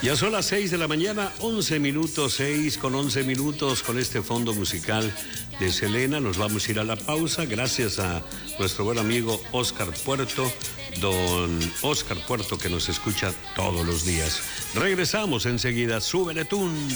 Ya son las 6 de la mañana, 11 minutos, 6 con 11 minutos, con este fondo musical de Selena. Nos vamos a ir a la pausa, gracias a nuestro buen amigo Oscar Puerto, don Oscar Puerto, que nos escucha todos los días. Regresamos enseguida, súbele tú.